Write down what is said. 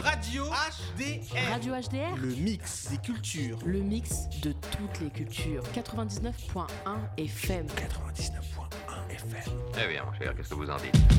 Radio HDR. Radio HDR. Le mix des cultures. Le mix de toutes les cultures. 99.1 FM. 99.1 FM. Eh bien, mon cher, qu'est-ce que vous en dites ?